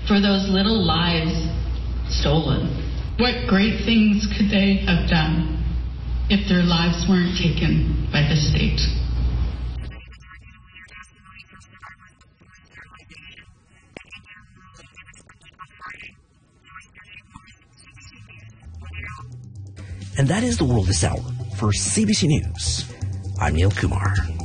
for those little lives stolen. What great things could they have done if their lives weren't taken by the state? And that is the world this hour. For CBC News, I'm Neil Kumar.